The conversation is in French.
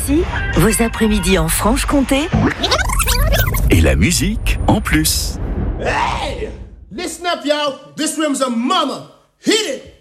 aussi, vos après-midi en Franche-Comté. Et la musique en plus. Hey! Listen up, y'all. This room's a mama. Hit it!